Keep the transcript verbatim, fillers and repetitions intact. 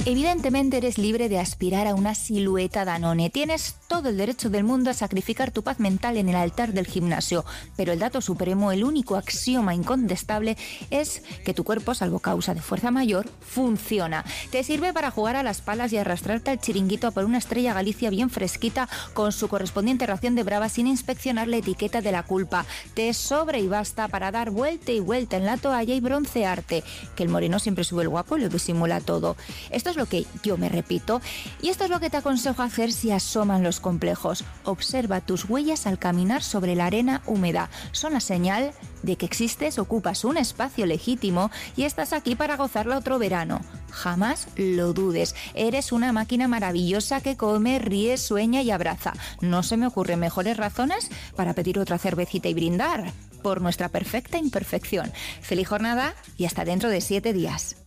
Evidentemente eres libre de aspirar a una silueta Danone. Tienes todo el derecho del mundo a sacrificar tu paz mental en el altar del gimnasio. Pero el dato supremo, el único axioma incontestable, es que tu cuerpo, salvo causa de fuerza mayor, funciona. Te sirve para jugar a las palas y arrastrarte al chiringuito a por una Estrella Galicia bien fresquita con su correspondiente ración de brava sin inspeccionar la etiqueta de la culpa. Te sobra y basta para dar vuelta y vuelta en la toalla y broncearte. Que el moreno siempre sube el guapo y lo disimula todo. Esto es lo que yo me repito y esto es lo que te aconsejo hacer si asoman los complejos. Observa tus huellas al caminar sobre la arena húmeda. Son la señal de que existes, ocupas un espacio legítimo y estás aquí para gozarla otro verano. Jamás lo dudes. Eres una máquina maravillosa que come, ríe, sueña y abraza. No se me ocurren mejores razones para pedir otra cervecita y brindar por nuestra perfecta imperfección. Feliz jornada y hasta dentro de siete días.